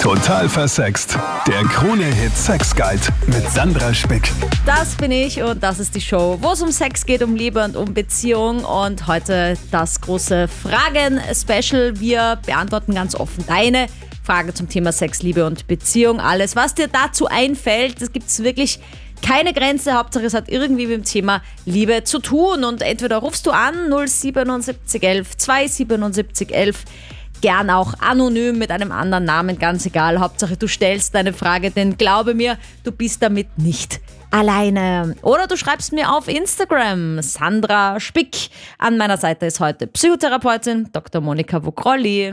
Total versext. Der Krone-Hit Sex Guide mit Sandra Spick. Das bin ich und das ist die Show, wo es um Sex geht, um Liebe und um Beziehung. Und heute das große Fragen-Special. Wir beantworten ganz offen deine Fragen zum Thema Sex, Liebe und Beziehung. Alles, was dir dazu einfällt, es gibt wirklich keine Grenze. Hauptsache, es hat irgendwie mit dem Thema Liebe zu tun. Und entweder rufst du an 07711 27711, gern auch anonym mit einem anderen Namen, ganz egal. Hauptsache, du stellst deine Frage, denn glaube mir, du bist damit nicht alleine. Oder du schreibst mir auf Instagram, Sandra Spick. An meiner Seite ist heute Psychotherapeutin Dr. Monika Vogrolli.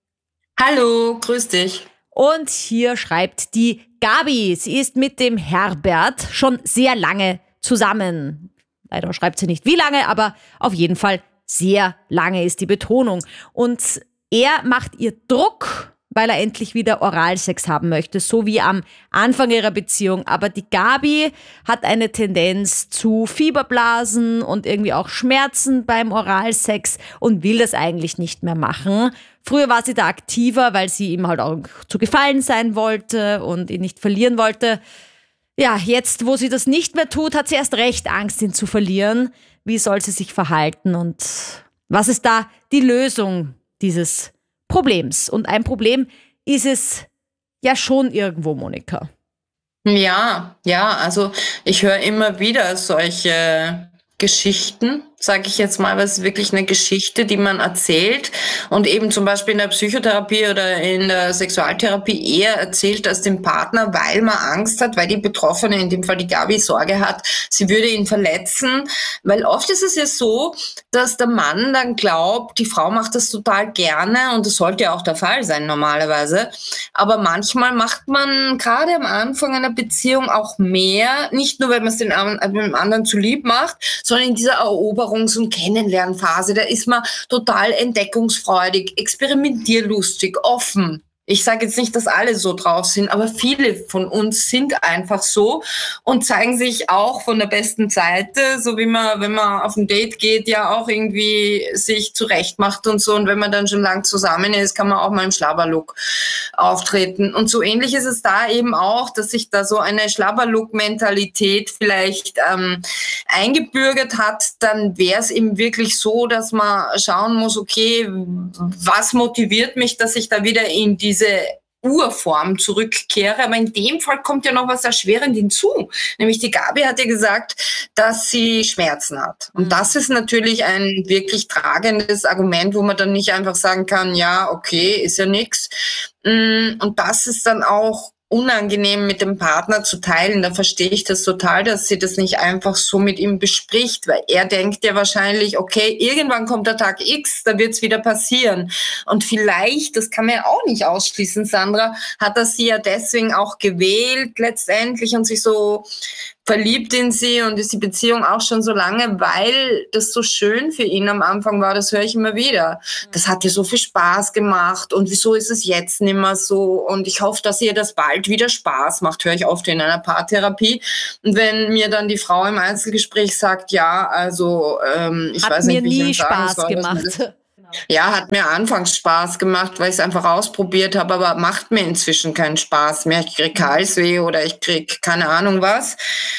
Hallo, grüß dich. Und hier schreibt die Gabi. Sie ist mit dem Herbert schon sehr lange zusammen. Leider schreibt sie nicht wie lange, aber auf jeden Fall sehr lange ist die Betonung. Und er macht ihr Druck, weil er endlich wieder Oralsex haben möchte, so wie am Anfang ihrer Beziehung. Aber die Gabi hat eine Tendenz zu Fieberblasen und irgendwie auch Schmerzen beim Oralsex und will das eigentlich nicht mehr machen. Früher war sie da aktiver, weil sie ihm halt auch zu gefallen sein wollte und ihn nicht verlieren wollte. Ja, jetzt, wo sie das nicht mehr tut, hat sie erst recht Angst, ihn zu verlieren. Wie soll sie sich verhalten und was ist da die Lösung dieses Problems? Und ein Problem ist es ja schon irgendwo, Monika. Ja, also ich höre immer wieder solche Geschichten, sage ich jetzt mal, was ist wirklich eine Geschichte, die man erzählt und eben zum Beispiel in der Psychotherapie oder in der Sexualtherapie eher erzählt als dem Partner, weil man Angst hat, weil die Betroffene, in dem Fall die Gabi, Sorge hat, sie würde ihn verletzen, weil oft ist es ja so, dass der Mann dann glaubt, die Frau macht das total gerne und das sollte ja auch der Fall sein normalerweise, aber manchmal macht man gerade am Anfang einer Beziehung auch mehr, nicht nur, weil man es dem anderen zu lieb macht, sondern in dieser Eroberungs- und Kennenlernphase, da ist man total entdeckungsfreudig, experimentierlustig, offen. Ich sage jetzt nicht, dass alle so drauf sind, aber viele von uns sind einfach so und zeigen sich auch von der besten Seite, so wie man, wenn man auf ein Date geht, ja auch irgendwie sich zurecht macht und so. Und wenn man dann schon lang zusammen ist, kann man auch mal im Schlabberlook auftreten. Und so ähnlich ist es da eben auch, dass sich da so eine Schlabberlook-Mentalität vielleicht eingebürgert hat. Dann wäre es eben wirklich so, dass man schauen muss, okay, was motiviert mich, dass ich da wieder in diese Urform zurückkehre. Aber in dem Fall kommt ja noch was erschwerend hinzu. Nämlich die Gabi hat ja gesagt, dass sie Schmerzen hat. Und das ist natürlich ein wirklich tragendes Argument, wo man dann nicht einfach sagen kann, ja, okay, ist ja nix. Und das ist dann auch unangenehm mit dem Partner zu teilen. Da verstehe ich das total, dass sie das nicht einfach so mit ihm bespricht, weil er denkt ja wahrscheinlich, okay, irgendwann kommt der Tag X, da wird's wieder passieren. Und vielleicht, das kann man ja auch nicht ausschließen, Sandra, hat er sie ja deswegen auch gewählt letztendlich und sich so verliebt in sie und ist die Beziehung auch schon so lange, weil das so schön für ihn am Anfang war, das höre ich immer wieder. Das hat ihr so viel Spaß gemacht und wieso ist es jetzt nicht mehr so und ich hoffe, dass ihr das bald wieder Spaß macht, höre ich oft in einer Paartherapie. Und wenn mir dann die Frau im Einzelgespräch sagt, ja, also ich weiß nicht, wie ich Spaß gemacht. Ja, hat mir anfangs Spaß gemacht, weil ich es einfach ausprobiert habe, aber macht mir inzwischen keinen Spaß mehr. Ich krieg Halsweh oder ich krieg keine Ahnung was.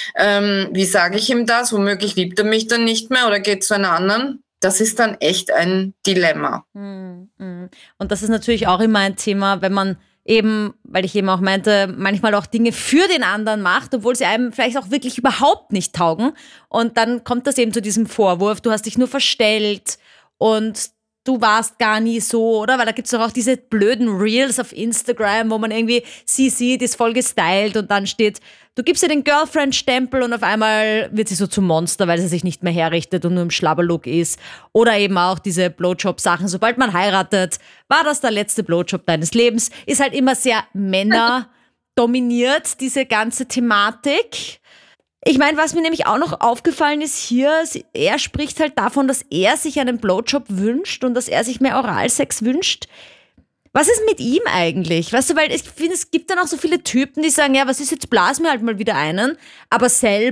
Wie sage ich ihm das? Womöglich liebt er mich dann nicht mehr oder geht zu einer anderen? Das ist dann echt ein Dilemma. Und das ist natürlich auch immer ein Thema, wenn man eben, weil ich eben auch meinte, manchmal auch Dinge für den anderen macht, obwohl sie einem vielleicht auch wirklich überhaupt nicht taugen. Und dann kommt das eben zu diesem Vorwurf, du hast dich nur verstellt und du warst gar nie so, oder? Weil da gibt's doch auch diese blöden Reels auf Instagram, wo man irgendwie sie sieht, ist voll gestylt und dann steht, du gibst ihr den Girlfriend-Stempel und auf einmal wird sie so zum Monster, weil sie sich nicht mehr herrichtet und nur im Schlabberlook ist. Oder eben auch diese Blowjob-Sachen. Sobald man heiratet, war das der letzte Blowjob deines Lebens. Ist halt immer sehr männerdominiert, diese ganze Thematik. Ich meine, was mir nämlich auch noch aufgefallen ist hier, er spricht halt davon, dass er sich einen Blowjob wünscht und dass er sich mehr Oralsex wünscht. Was ist mit ihm eigentlich? Weißt du, weil ich finde, es gibt dann auch so viele Typen, die sagen, ja, was ist jetzt, blas mir halt mal wieder einen, aber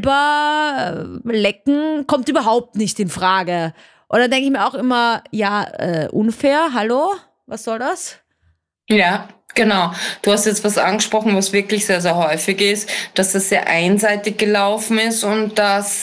selber lecken kommt überhaupt nicht in Frage. Und dann denke ich mir auch immer, ja, unfair, hallo, was soll das? Ja, Genau. Du hast jetzt was angesprochen, was wirklich sehr, sehr häufig ist, dass das sehr einseitig gelaufen ist und dass,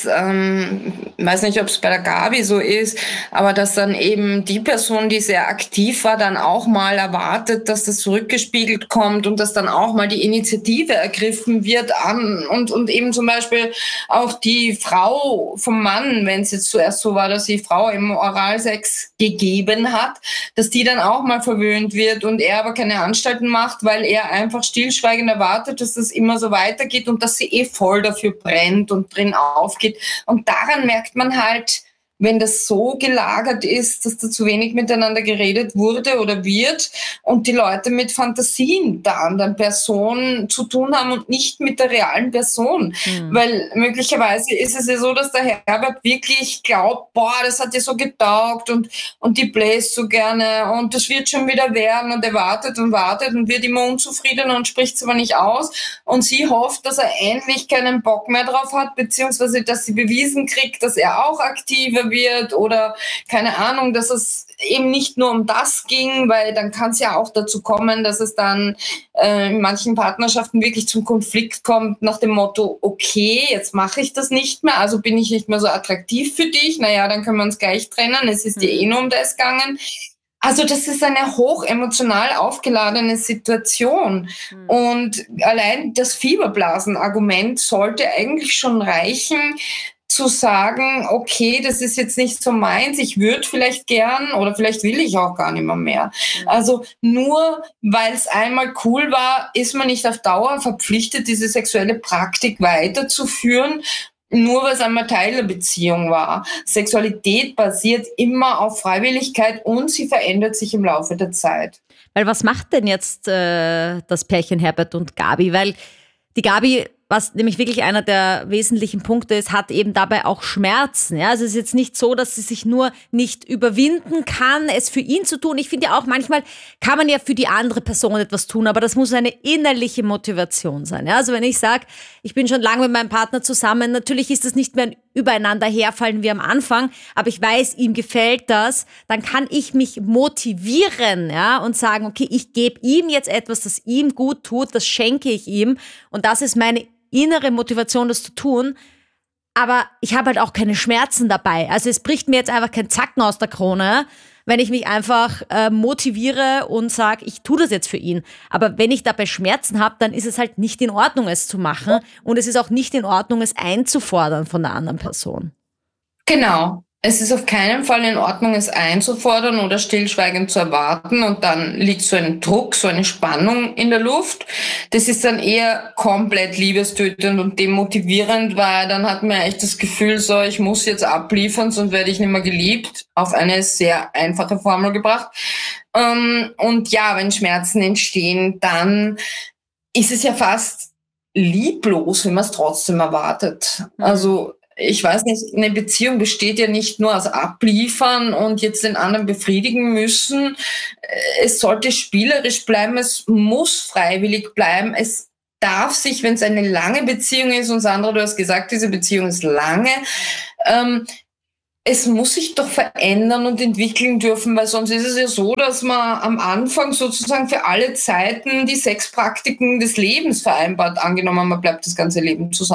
weiß nicht, ob es bei der Gabi so ist, aber dass dann eben die Person, die sehr aktiv war, dann auch mal erwartet, dass das zurückgespiegelt kommt und dass dann auch mal die Initiative ergriffen wird und eben zum Beispiel auch die Frau vom Mann, wenn es jetzt zuerst so war, dass die Frau im Oralsex gegeben hat, dass die dann auch mal verwöhnt wird und er aber keine Anstalten macht, weil er einfach stillschweigend erwartet, dass das immer so weitergeht und dass sie voll dafür brennt und drin aufgeht. Und daran merkt man halt, wenn das so gelagert ist, dass da zu wenig miteinander geredet wurde oder wird und die Leute mit Fantasien der anderen Person zu tun haben und nicht mit der realen Person. Weil möglicherweise ist es ja so, dass der Herbert wirklich glaubt, boah, das hat dir so getaugt und die bläst so gerne und das wird schon wieder werden und er wartet und wartet und wird immer unzufriedener und spricht es aber nicht aus und sie hofft, dass er endlich keinen Bock mehr drauf hat, beziehungsweise dass sie bewiesen kriegt, dass er auch aktiver wird oder keine Ahnung, dass es eben nicht nur um das ging, weil dann kann es ja auch dazu kommen, dass es dann in manchen Partnerschaften wirklich zum Konflikt kommt nach dem Motto, okay, jetzt mache ich das nicht mehr, also bin ich nicht mehr so attraktiv für dich, naja, dann können wir uns gleich trennen, es ist dir nur um das gegangen. Also das ist eine hochemotional aufgeladene Situation. Und allein das Fieberblasen-Argument sollte eigentlich schon reichen, zu sagen, okay, das ist jetzt nicht so meins, ich würde vielleicht gern oder vielleicht will ich auch gar nicht mehr. Also nur weil es einmal cool war, ist man nicht auf Dauer verpflichtet, diese sexuelle Praktik weiterzuführen, nur weil es einmal Teil der Beziehung war. Sexualität basiert immer auf Freiwilligkeit und sie verändert sich im Laufe der Zeit. Weil was macht denn jetzt das Pärchen Herbert und Gabi? Weil die Gabi, was nämlich wirklich einer der wesentlichen Punkte ist, hat eben dabei auch Schmerzen. Ja? Also es ist jetzt nicht so, dass sie sich nur nicht überwinden kann, es für ihn zu tun. Ich finde ja auch, manchmal kann man ja für die andere Person etwas tun, aber das muss eine innerliche Motivation sein. Ja? Also wenn ich sage, ich bin schon lange mit meinem Partner zusammen, natürlich ist das nicht mehr ein Übereinander herfallen wie am Anfang, aber ich weiß, ihm gefällt das, dann kann ich mich motivieren, ja, und sagen, okay, ich gebe ihm jetzt etwas, das ihm gut tut, das schenke ich ihm und das ist meine innere Motivation, das zu tun, aber ich habe halt auch keine Schmerzen dabei. Also es bricht mir jetzt einfach kein Zacken aus der Krone, wenn ich mich einfach motiviere und sage, ich tue das jetzt für ihn. Aber wenn ich dabei Schmerzen habe, dann ist es halt nicht in Ordnung, es zu machen. Und es ist auch nicht in Ordnung, es einzufordern von der anderen Person. Genau. Es ist auf keinen Fall in Ordnung, es einzufordern oder stillschweigend zu erwarten und dann liegt so ein Druck, so eine Spannung in der Luft. Das ist dann eher komplett liebestötend und demotivierend, weil dann hat man echt das Gefühl, so, ich muss jetzt abliefern, sonst werde ich nicht mehr geliebt, auf eine sehr einfache Formel gebracht. Und ja, wenn Schmerzen entstehen, dann ist es ja fast lieblos, wenn man es trotzdem erwartet. Also ich weiß nicht, eine Beziehung besteht ja nicht nur aus Abliefern und jetzt den anderen befriedigen müssen. Es sollte spielerisch bleiben, es muss freiwillig bleiben. Es darf sich, wenn es eine lange Beziehung ist, und Sandra, du hast gesagt, diese Beziehung ist lange, es muss sich doch verändern und entwickeln dürfen, weil sonst ist es ja so, dass man am Anfang sozusagen für alle Zeiten die Sexpraktiken des Lebens vereinbart, angenommen, man bleibt das ganze Leben zusammen.